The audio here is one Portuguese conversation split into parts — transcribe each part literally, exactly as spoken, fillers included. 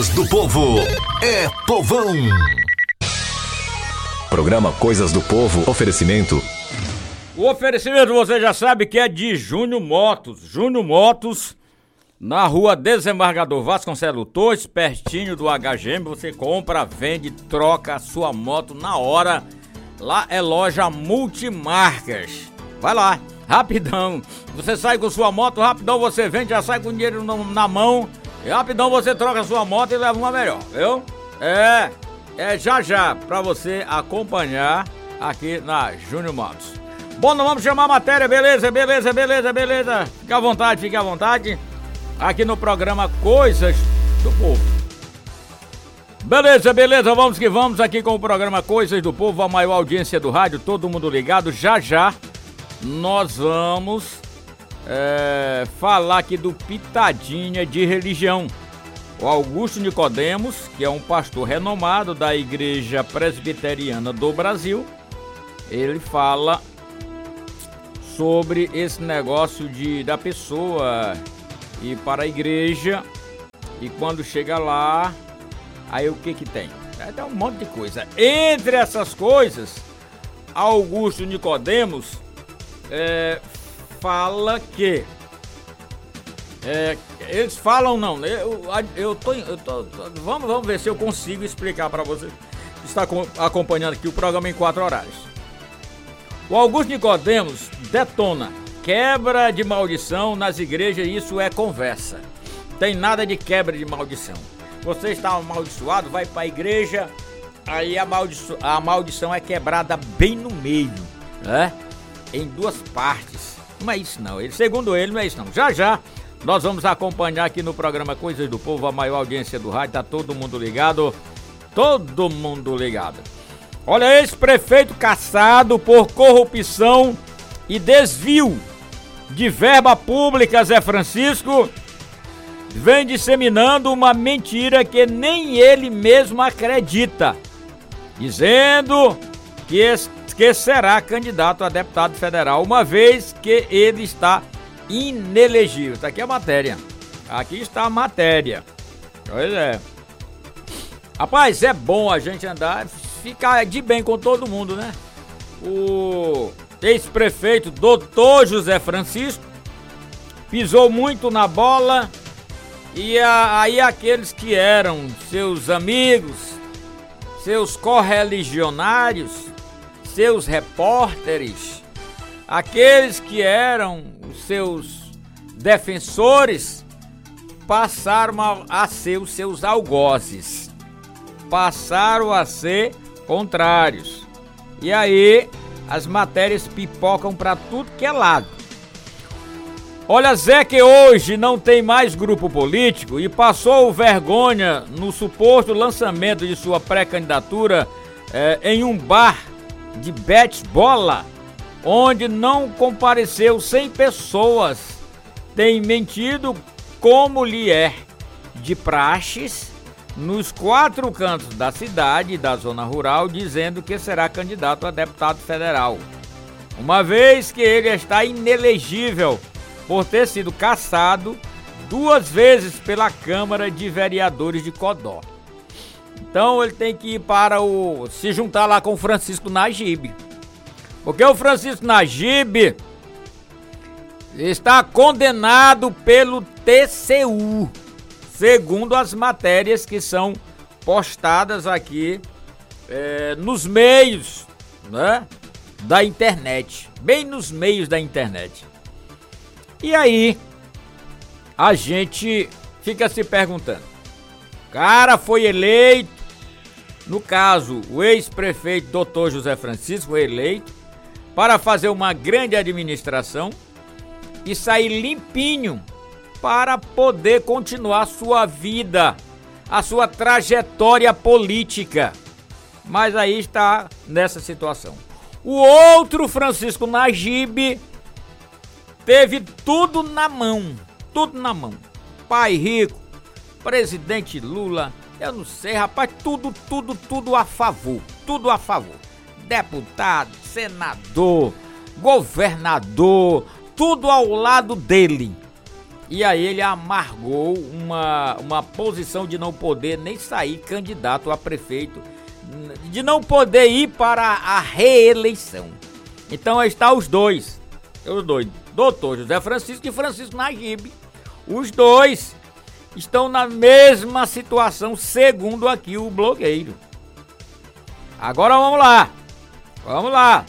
Do Povo é povão. Programa Coisas do Povo, oferecimento. O oferecimento você já sabe que é de Júnior Motos. Júnior Motos, na rua Desembargador Vasconcelos Torres, pertinho do H G M. Você compra, vende, troca a sua moto na hora. Lá é loja multimarcas. Vai lá, rapidão. Você sai com sua moto, rapidão você vende, já sai com dinheiro no, na mão. E rapidão você troca a sua moto e leva uma melhor, viu? É, é já já pra você acompanhar aqui na Júnior Motos. Bom, nós vamos chamar a matéria, beleza, beleza, beleza, beleza. Fique à vontade, fique à vontade. Aqui no programa Coisas do Povo. Beleza, beleza, vamos que vamos aqui com o programa Coisas do Povo, a maior audiência do rádio, todo mundo ligado. Já já nós vamos... É, falar aqui do Pitadinha de Religião. O Augusto Nicodemos, que é um pastor renomado da Igreja Presbiteriana do Brasil, ele fala sobre esse negócio de da pessoa ir para a igreja e quando chega lá, aí o que que tem? Tem um monte de coisa. Entre essas coisas, Augusto Nicodemos é, fala que é, eles falam não, eu, eu, tô, eu tô, vamos, vamos ver se eu consigo explicar para você que está acompanhando aqui o programa em quatro horários. O Augusto Nicodemos detona quebra de maldição nas igrejas, e isso é conversa. Tem nada de quebra de maldição. Você está amaldiçoado, vai para a igreja, aí a maldição, a maldição é quebrada bem no meio, né? Em duas partes. Não é isso não, ele, segundo ele, não é isso não. Já já nós vamos acompanhar aqui no programa Coisas do Povo, a maior audiência do rádio, tá todo mundo ligado, todo mundo ligado. Olha, ex-prefeito caçado por corrupção e desvio de verba pública, Zé Francisco, vem disseminando uma mentira que nem ele mesmo acredita, dizendo que esse que será candidato a deputado federal, uma vez que ele está inelegível. Está aqui a matéria. Aqui está a matéria. Pois é. Rapaz, é bom a gente andar, ficar de bem com todo mundo, né? O ex-prefeito doutor José Francisco pisou muito na bola e a, aí aqueles que eram seus amigos, seus correligionários, seus repórteres, aqueles que eram os seus defensores, passaram a, a ser os seus algozes, passaram a ser contrários. E aí as matérias pipocam para tudo que é lado. Olha, Zé, que hoje não tem mais grupo político e passou vergonha no suposto lançamento de sua pré-candidatura é, em um bar de bete-bola, onde não compareceu cem pessoas, tem mentido como lhe é de praxes nos quatro cantos da cidade e da zona rural, dizendo que será candidato a deputado federal, uma vez que ele está inelegível por ter sido cassado duas vezes pela Câmara de Vereadores de Codó. Então ele tem que ir para o... se juntar lá com o Francisco Najib. Porque o Francisco Najib está condenado pelo T C U, segundo as matérias que são postadas aqui é, nos meios, né, da internet. Bem nos meios da internet. E aí, a gente fica se perguntando. O cara foi eleito. No caso, o ex-prefeito doutor José Francisco foi eleito para fazer uma grande administração e sair limpinho para poder continuar sua vida, a sua trajetória política. Mas aí está nessa situação. O outro Francisco Najib teve tudo na mão, tudo na mão. Pai rico, presidente Lula, eu não sei, rapaz, tudo, tudo, tudo a favor, tudo a favor. Deputado, senador, governador, tudo ao lado dele. E aí ele amargou uma, uma posição de não poder nem sair candidato a prefeito, de não poder ir para a reeleição. Então está os dois, os dois, doutor José Francisco e Francisco Najib. Os dois estão na mesma situação, segundo aqui o blogueiro. Agora vamos lá, vamos lá.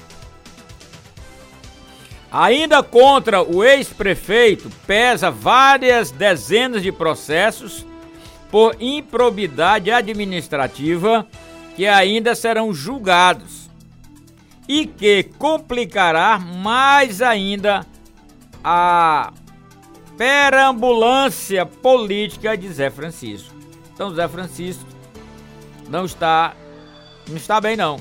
Ainda contra o ex-prefeito pesa várias dezenas de processos por improbidade administrativa que ainda serão julgados e que complicará mais ainda a perambulância política de Zé Francisco. Então Zé Francisco não está, não está bem não.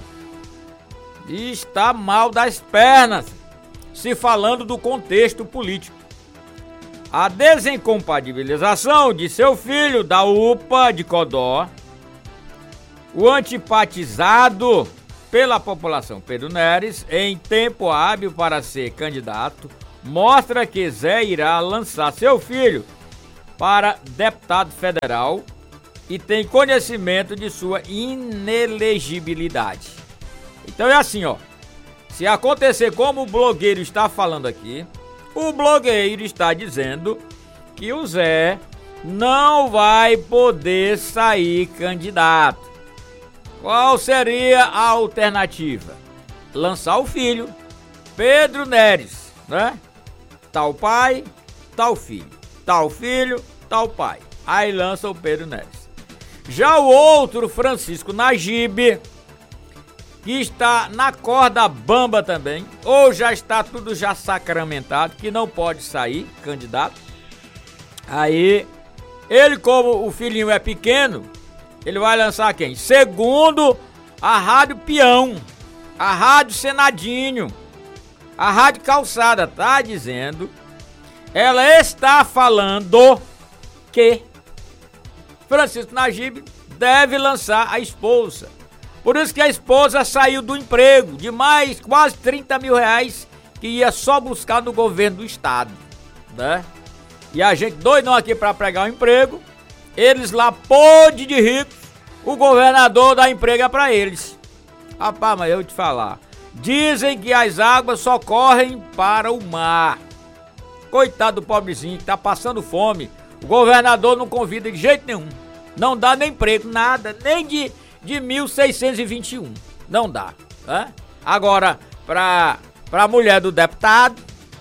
E está mal das pernas. Se falando do contexto político. A desincompatibilização de seu filho da U P A de Codó, o antipatizado pela população Pedro Neres em tempo hábil para ser candidato, mostra que Zé irá lançar seu filho para deputado federal e tem conhecimento de sua inelegibilidade. Então é assim, ó. Se acontecer como o blogueiro está falando aqui, o blogueiro está dizendo que o Zé não vai poder sair candidato. Qual seria a alternativa? Lançar o filho, Pedro Neres, né? Tal pai, tal filho. Tal filho, tal pai. Aí lança o Pedro Neres. Já o outro, Francisco Najib, que está na corda bamba também, ou já está tudo já sacramentado, que não pode sair candidato. Aí, ele como o filhinho é pequeno, ele vai lançar quem? Segundo a Rádio Peão, a Rádio Senadinho, a Rádio Calçada tá dizendo, ela está falando que Francisco Najib deve lançar a esposa. Por isso que a esposa saiu do emprego de mais quase trinta mil reais que ia só buscar no governo do estado, né? E a gente doidão aqui para pregar um emprego, eles lá pôde de ricos, o governador dá emprego para eles. Rapaz, mas eu vou te falar, dizem que as águas só correm para o mar. Coitado do pobrezinho que tá passando fome, o governador não convida de jeito nenhum, não dá nem emprego, nada, nem de... de mil seiscentos e vinte e um, não dá, né? Agora, pra, pra mulher do deputado,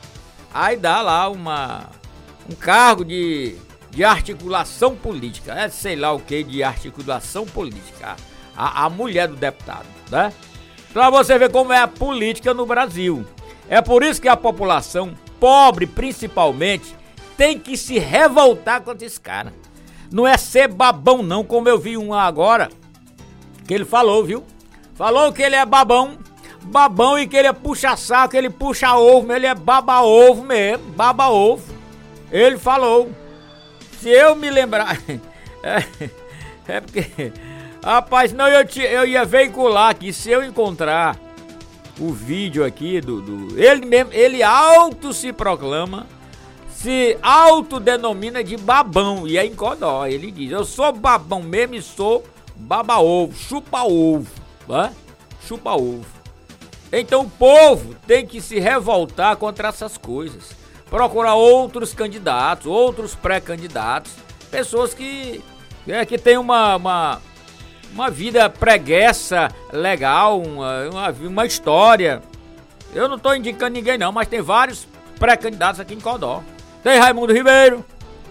aí dá lá uma, um cargo de, de articulação política, é sei lá o que de articulação política, a, a mulher do deputado, né? Pra você ver como é a política no Brasil. É por isso que a população, pobre principalmente, tem que se revoltar contra esse cara. Não é ser babão não, como eu vi um agora, que ele falou, viu? Falou que ele é babão, babão e que ele é puxa-saco, ele puxa ovo, ele é baba-ovo mesmo, baba-ovo. Ele falou. Se eu me lembrar... É, é porque... Rapaz, não, eu, te, eu ia veicular aqui, se eu encontrar o vídeo aqui do... do ele mesmo, ele auto se proclama, se autodenomina de babão, e é em Codó. Ele diz, eu sou babão mesmo e sou... baba-ovo, chupa-ovo, né? Chupa-ovo. Então o povo tem que se revoltar contra essas coisas. Procurar outros candidatos, outros pré-candidatos, pessoas que, é, que têm uma, uma, uma vida preguiça legal, uma, uma, uma história. Eu não estou indicando ninguém não, mas tem vários pré-candidatos aqui em Codó. Tem Raimundo Ribeiro,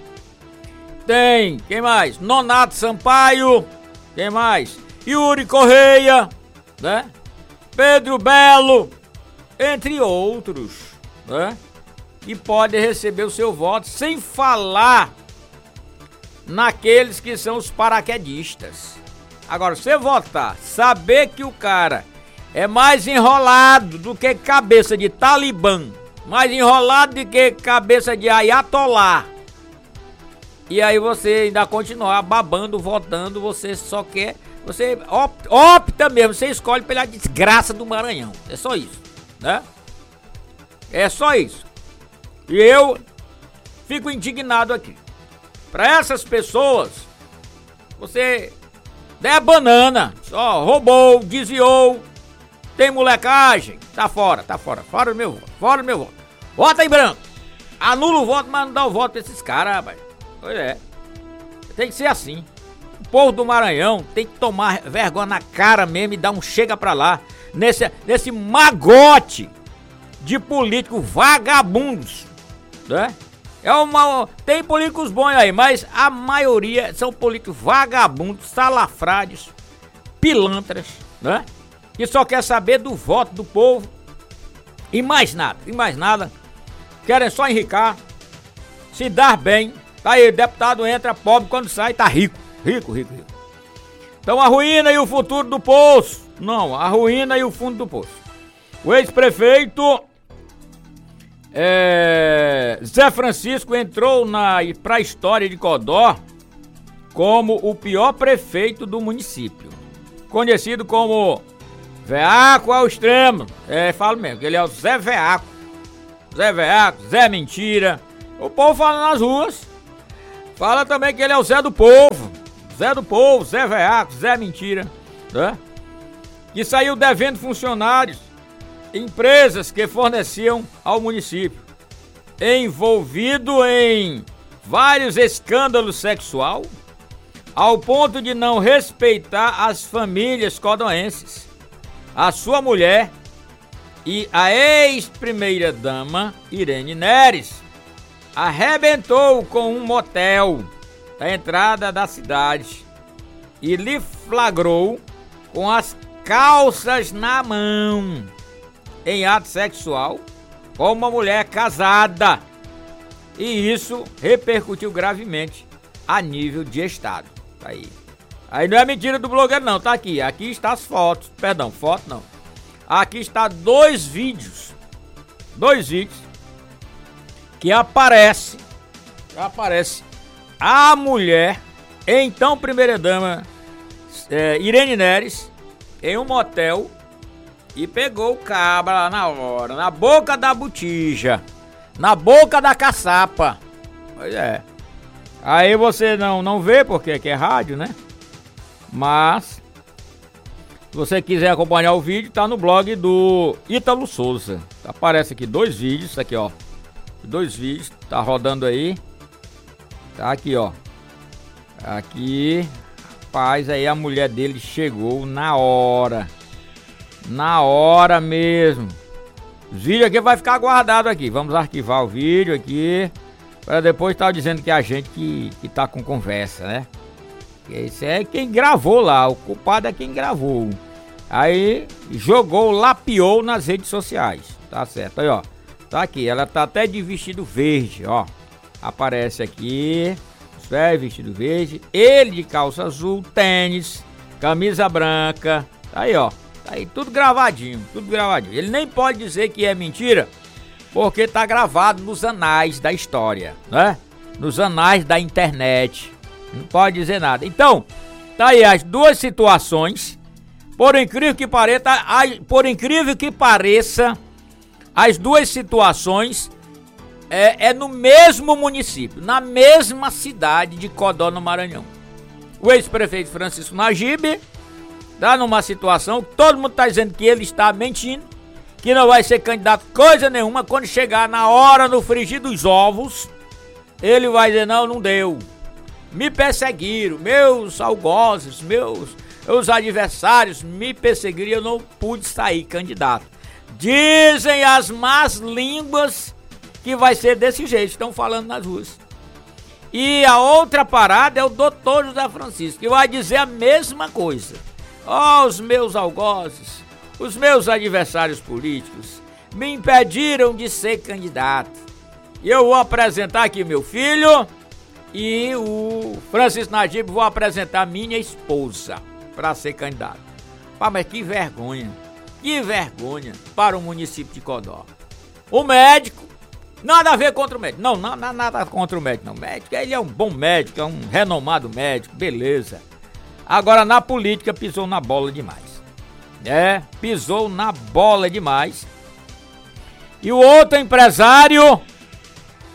tem, quem mais? Nonato Sampaio, quem mais? Yuri Correia, né? Pedro Belo, entre outros, né? E pode receber o seu voto, sem falar naqueles que são os paraquedistas. Agora, você votar, saber que o cara é mais enrolado do que cabeça de talibã, mais enrolado do que cabeça de ayatolá, e aí você ainda continuar babando, votando, você só quer, você opta, opta mesmo, você escolhe pela desgraça do Maranhão, é só isso, né? É só isso. E eu fico indignado aqui. Para essas pessoas, você der banana, só roubou, desviou, tem molecagem, tá fora, tá fora, fora do meu voto, fora do meu voto. Vota em branco. Anula o voto, mas não dá o voto pra esses caras, rapaz. Pois é. Tem que ser assim. O povo do Maranhão tem que tomar vergonha na cara mesmo e dar um chega pra lá. Nesse, nesse magote de políticos vagabundos, né? É uma, tem políticos bons aí, mas a maioria são políticos vagabundos, salafrários, pilantras, né? Que só quer saber do voto do povo e mais nada, e mais nada. Querem só enricar, se dar bem. Tá aí, deputado entra pobre, quando sai tá rico, rico, rico, rico. Então a ruína e o futuro do poço. Não, a ruína e o fundo do poço. O ex-prefeito é, Zé Francisco entrou na, pra história de Codó como o pior prefeito do município. Conhecido como Veaco ao extremo. É, falo mesmo, que ele é o Zé Veaco. Zé Veaco, Zé Mentira. O povo fala nas ruas. Fala também que ele é o Zé do Povo. Zé do Povo, Zé Veaco, Zé Mentira, né? Que saiu devendo funcionários, empresas que forneciam ao município. Envolvido em vários escândalos sexual, ao ponto de não respeitar as famílias codoenses. A sua mulher e a ex-primeira-dama Irene Neres arrebentou com um motel da entrada da cidade e lhe flagrou com as calças na mão em ato sexual com uma mulher casada. E isso repercutiu gravemente a nível de estado. Aí, aí não é mentira do blogueiro não, tá aqui. Aqui está as fotos, perdão, foto não. Aqui está dois vídeos, dois vídeos que aparece, aparece a mulher, então primeira-dama é, Irene Neres, em um motel e pegou o cabra lá na hora, na boca da botija, na boca da caçapa. Pois é. Aí você não, não vê porque aqui é rádio, né? Mas se você quiser acompanhar o vídeo, tá no blog do Ítalo Souza. Aparece aqui dois vídeos, aqui ó. Dois vídeos, tá rodando aí. Tá aqui ó. Aqui, rapaz, aí a mulher dele chegou na hora. Na hora mesmo. Os vídeos aqui vai ficar guardado aqui. Vamos arquivar o vídeo aqui. Para depois estar dizendo que é a gente que, que tá com conversa, né? Esse é quem gravou lá. O culpado é quem gravou. Aí jogou, lapiou nas redes sociais. Tá certo, aí ó. Tá aqui, ela tá até de vestido verde, ó. Aparece aqui. É, vestido verde. Ele de calça azul, tênis, camisa branca. Tá aí, ó. Tá aí, tudo gravadinho, tudo gravadinho. Ele nem pode dizer que é mentira, porque tá gravado nos anais da história, né? Nos anais da internet. Não pode dizer nada. Então, tá aí as duas situações. Por incrível que pareça, por incrível que pareça, as duas situações é, é no mesmo município, na mesma cidade de Codó, no Maranhão. O ex-prefeito Francisco Najib tá numa situação que todo mundo tá dizendo que ele está mentindo, que não vai ser candidato coisa nenhuma. Quando chegar na hora, no frigir dos ovos, ele vai dizer, não, não deu. Me perseguiram, meus algozes, meus, meus adversários me perseguiram e eu não pude sair candidato. Dizem as más línguas que vai ser desse jeito, estão falando nas ruas. E a outra parada é o doutor José Francisco, que vai dizer a mesma coisa. Ó, oh, os meus algozes, os meus adversários políticos me impediram de ser candidato. E eu vou apresentar aqui meu filho e o Francisco Najib vou apresentar minha esposa para ser candidato. Pá, mas que vergonha, que vergonha para o município de Codó. O médico, nada a ver contra o médico. Não, não, não nada contra o médico, não. O médico, ele é um bom médico, é um renomado médico, beleza. Agora na política pisou na bola demais. É, pisou na bola demais. E o outro empresário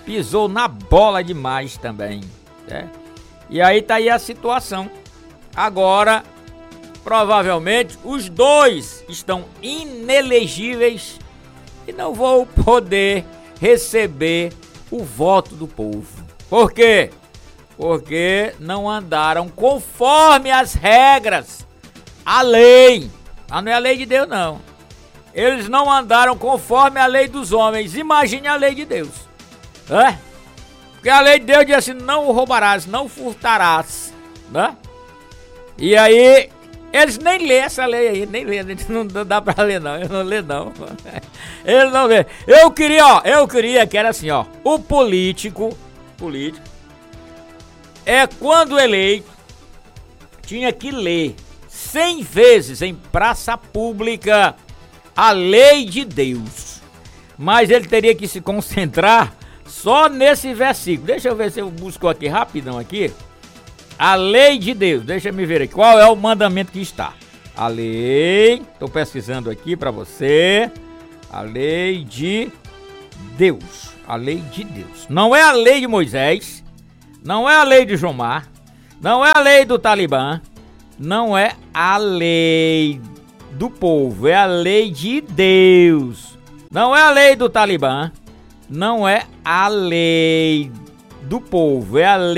pisou na bola demais também, né? E aí tá aí a situação. Agora, provavelmente, os dois estão inelegíveis e não vão poder receber o voto do povo. Por quê? Porque não andaram conforme as regras, a lei. Ah, não é a lei de Deus, não. Eles não andaram conforme a lei dos homens. Imagine a lei de Deus. É? Porque a lei de Deus diz assim, não roubarás, não furtarás, né? E aí, eles nem lêem essa lei aí, nem lêem, não dá pra ler não, eu não leio não. Eles não lêem. Eu queria, ó, eu queria que era assim, ó, o político, político, é quando eleito, tinha que ler cem vezes em praça pública a lei de Deus. Mas ele teria que se concentrar só nesse versículo. Deixa eu ver se eu busco aqui rapidão aqui. A lei de Deus. Deixa eu me ver aqui. Qual é o mandamento que está? A lei. Estou pesquisando aqui para você. A lei de Deus. A lei de Deus. Não é a lei de Moisés. Não é a lei de Jomar. Não é a lei do Talibã. Não é a lei do povo. É a lei de Deus. Não é a lei do Talibã. Não é a lei do povo, é a lei